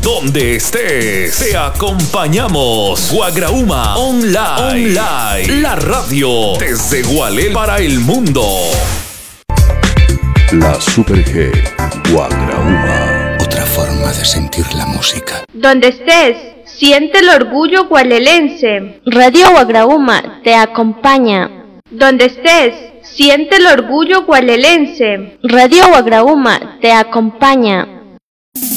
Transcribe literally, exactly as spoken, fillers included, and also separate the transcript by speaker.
Speaker 1: donde estés, te acompañamos. Guagrauma Online, Online, la radio desde Gualel para el mundo.
Speaker 2: La Super G, Guagrauma.
Speaker 3: Otra forma de sentir la música.
Speaker 4: Donde estés, siente el orgullo gualelense.
Speaker 5: Radio Guagrauma te acompaña.
Speaker 4: Donde estés, siente el orgullo gualelense.
Speaker 5: Radio Guagrauma te acompaña.